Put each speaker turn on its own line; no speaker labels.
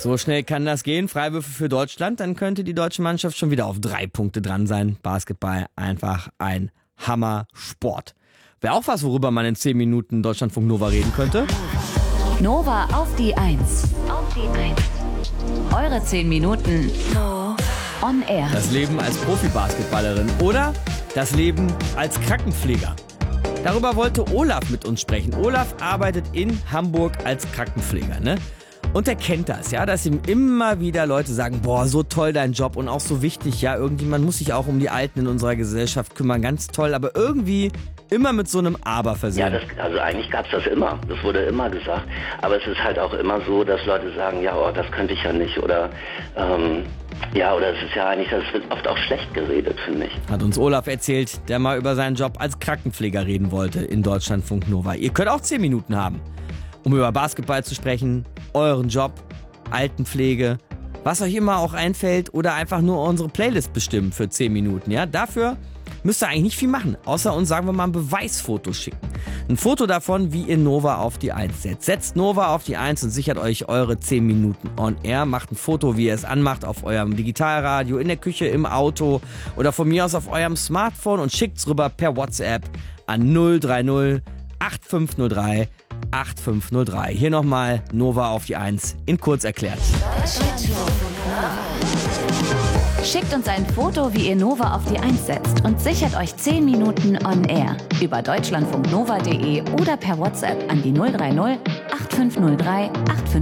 So schnell kann das gehen. Freiwürfe für Deutschland, dann könnte die deutsche Mannschaft schon wieder auf 3 Punkte dran sein. Basketball einfach ein Hammer-Sport. Wäre auch was, worüber man in 10 Minuten Deutschlandfunk Nova reden könnte.
Nova auf die 1. Eure 10 Minuten on air.
Das Leben als Profi-Basketballerin oder das Leben als Krankenpfleger. Darüber wollte Olaf mit uns sprechen. Olaf arbeitet in Hamburg als Krankenpfleger, ne? Und er kennt das, ja, dass ihm immer wieder Leute sagen, boah, so toll dein Job und auch so wichtig, ja, irgendjemand muss sich auch um die Alten in unserer Gesellschaft kümmern, ganz toll, aber irgendwie immer mit so einem Aber versehen.
Ja, also eigentlich gab es das immer, das wurde immer gesagt, aber es ist halt auch immer so, dass Leute sagen, ja, oh, das könnte ich ja nicht oder oder es ist ja eigentlich, das wird oft auch schlecht geredet, finde ich.
Hat uns Olaf erzählt, der mal über seinen Job als Krankenpfleger reden wollte in Deutschlandfunk Nova. Ihr könnt auch 10 Minuten haben, um über Basketball zu sprechen, euren Job, Altenpflege, was euch immer auch einfällt oder einfach nur unsere Playlist bestimmen für 10 Minuten. Ja? Dafür müsst ihr eigentlich nicht viel machen, außer uns, sagen wir mal, ein Beweisfoto schicken. Ein Foto davon, wie ihr Nova auf die 1 setzt. Setzt Nova auf die 1 und sichert euch eure 10 Minuten on air. Macht ein Foto, wie ihr es anmacht, auf eurem Digitalradio, in der Küche, im Auto oder von mir aus auf eurem Smartphone und schickt es rüber per WhatsApp an 030 8503 8503. Hier nochmal Nova auf die 1 in kurz erklärt.
Schickt uns ein Foto, wie ihr Nova auf die 1 setzt und sichert euch 10 Minuten on air über deutschlandfunknova.de oder per WhatsApp an die 030 8503 8503.